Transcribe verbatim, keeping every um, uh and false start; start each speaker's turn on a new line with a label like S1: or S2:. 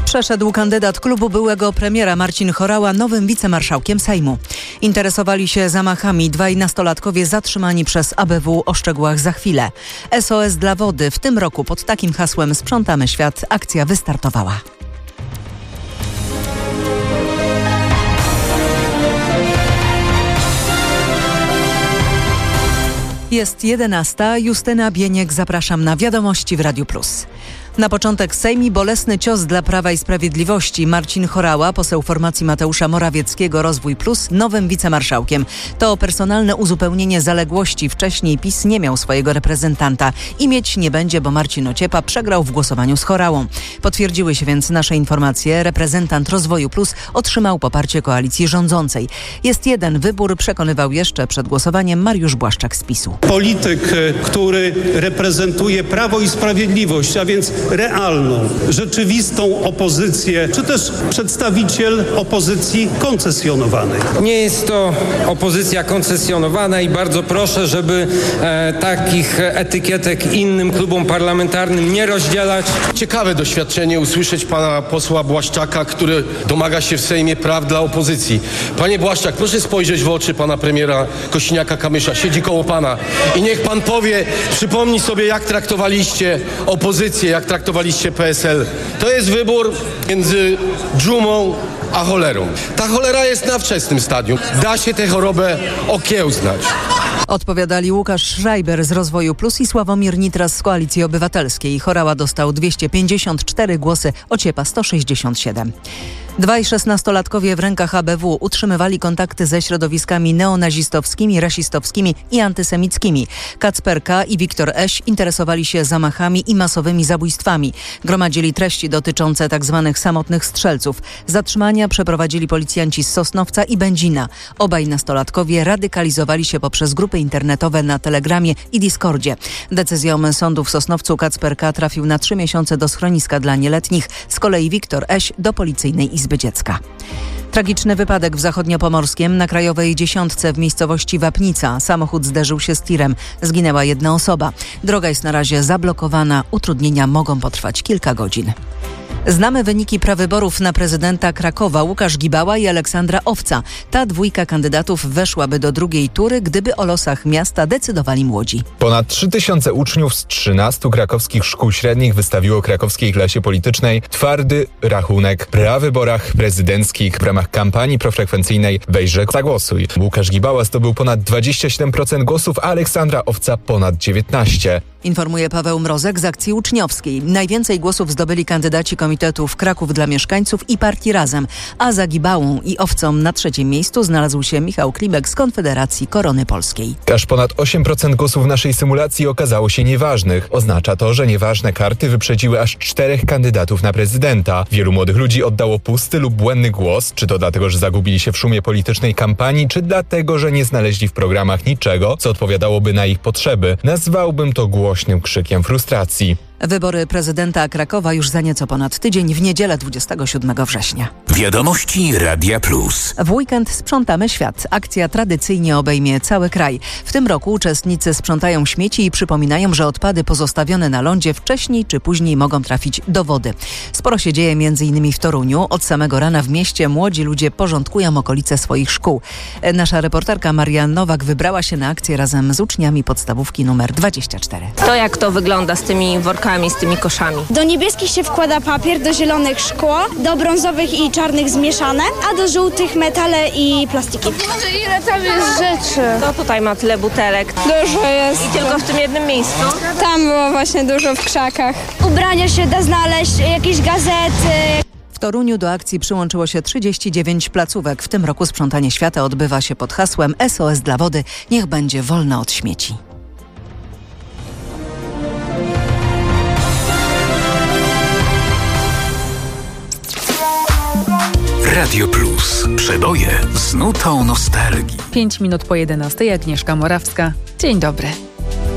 S1: Przeszedł kandydat klubu byłego premiera Marcin Horała nowym wicemarszałkiem Sejmu. Interesowali się zamachami dwaj nastolatkowie zatrzymani przez A B W o szczegółach za chwilę. S O S dla wody. W tym roku pod takim hasłem Sprzątamy świat akcja wystartowała. Jest jedenasta. Justyna Bieniek, zapraszam na Wiadomości w Radiu Plus. Na początek Sejm i bolesny cios dla Prawa i Sprawiedliwości. Marcin Horała, poseł formacji Mateusza Morawieckiego Rozwój Plus, nowym wicemarszałkiem. To personalne uzupełnienie zaległości. Wcześniej PiS nie miał swojego reprezentanta i mieć nie będzie, bo Marcin Ociepa przegrał w głosowaniu z Horałą. Potwierdziły się więc nasze informacje. Reprezentant Rozwoju Plus otrzymał poparcie koalicji rządzącej. Jest jeden wybór, przekonywał jeszcze przed głosowaniem Mariusz Błaszczak z PiSu.
S2: Polityk, który reprezentuje Prawo i Sprawiedliwość, a więc realną, rzeczywistą opozycję, czy też przedstawiciel opozycji koncesjonowanej.
S3: Nie jest to opozycja koncesjonowana i bardzo proszę, żeby e, takich etykietek innym klubom parlamentarnym nie rozdzielać.
S4: Ciekawe doświadczenie usłyszeć pana posła Błaszczaka, który domaga się w Sejmie praw dla opozycji. Panie Błaszczak, proszę spojrzeć w oczy pana premiera Kosiniaka-Kamysza, siedzi koło pana i niech pan powie, przypomni sobie, jak traktowaliście opozycję, jak traktowaliście P S L. To jest wybór między dżumą a cholerą. Ta cholera jest na wczesnym stadium. Da się tę chorobę okiełznać.
S1: Odpowiadali Łukasz Schreiber z Rozwoju Plus i Sławomir Nitras z Koalicji Obywatelskiej. Horała dostał dwieście pięćdziesiąt cztery głosy, Ociepa sto sześćdziesiąt siedem. Dwaj szesnastolatkowie w rękach A B W utrzymywali kontakty ze środowiskami neonazistowskimi, rasistowskimi i antysemickimi. Kacper K. i Wiktor Eś interesowali się zamachami i masowymi zabójstwami. Gromadzili treści dotyczące tzw. samotnych strzelców. Zatrzymania przeprowadzili policjanci z Sosnowca i Będzina. Obaj nastolatkowie radykalizowali się poprzez grupy internetowe na Telegramie i Discordzie. Decyzją sądu w Sosnowcu Kacper K. trafił na trzy miesiące do schroniska dla nieletnich. Z kolei Wiktor Eś do policyjnej izby dziecka. Tragiczny wypadek w Zachodniopomorskiem na Krajowej Dziesiątce w miejscowości Wapnica. Samochód zderzył się z tirem. Zginęła jedna osoba. Droga jest na razie zablokowana. Utrudnienia mogą potrwać kilka godzin. Znamy wyniki prawyborów na prezydenta Krakowa. Łukasz Gibała i Aleksandra Owca. Ta dwójka kandydatów weszłaby do drugiej tury, gdyby o losach miasta decydowali młodzi.
S5: Ponad trzy tysiące uczniów z trzynastu krakowskich szkół średnich wystawiło krakowskiej klasie politycznej twardy rachunek. W prawyborach prezydenckich w ramach kampanii profrekwencyjnej Wejrze, zagłosuj. Łukasz Gibała zdobył ponad dwadzieścia siedem procent głosów, a Aleksandra Owca ponad dziewiętnaście procent.
S1: Informuje Paweł Mrozek z Akcji Uczniowskiej. Najwięcej głosów zdobyli kandydaci Komitetów Kraków dla Mieszkańców i Partii Razem, a za Gibałą i Owcą na trzecim miejscu znalazł się Michał Klibek z Konfederacji Korony Polskiej.
S5: Aż ponad osiem procent głosów w naszej symulacji okazało się nieważnych. Oznacza to, że nieważne karty wyprzedziły aż czterech kandydatów na prezydenta. Wielu młodych ludzi oddało pusty lub błędny głos, czy to dlatego, że zagubili się w szumie politycznej kampanii, czy dlatego, że nie znaleźli w programach niczego, co odpowiadałoby na ich potrzeby. Nazwałbym to głośnym krzykiem frustracji.
S1: Wybory prezydenta Krakowa już za nieco ponad tydzień, w niedzielę dwudziestego siódmego września.
S6: Wiadomości Radia Plus.
S1: W weekend Sprzątamy Świat. Akcja tradycyjnie obejmie cały kraj. W tym roku uczestnicy sprzątają śmieci i przypominają, że odpady pozostawione na lądzie wcześniej czy później mogą trafić do wody. Sporo się dzieje między innymi w Toruniu. Od samego rana w mieście młodzi ludzie porządkują okolice swoich szkół. Nasza reporterka Maria Nowak wybrała się na akcję razem z uczniami podstawówki numer dwadzieścia cztery.
S7: To jak to wygląda z tymi workami, z tymi koszami?
S8: Do niebieskich się wkłada papier, do zielonych szkło, do brązowych i czarnych zmieszane, a do żółtych metale i plastiki.
S9: Ile tam jest rzeczy?
S7: To tutaj ma tyle butelek.
S9: Dużo jest.
S7: I tylko w tym jednym miejscu?
S9: Tam było właśnie dużo w krzakach.
S8: Ubrania się da znaleźć, jakieś gazety.
S1: W Toruniu do akcji przyłączyło się trzydzieści dziewięć placówek. W tym roku Sprzątanie Świata odbywa się pod hasłem S O S dla wody. Niech będzie wolna od śmieci.
S6: Radio Plus. Przeboje z nutą nostalgii.
S10: Pięć minut po jedenastej. Agnieszka Morawska. Dzień dobry.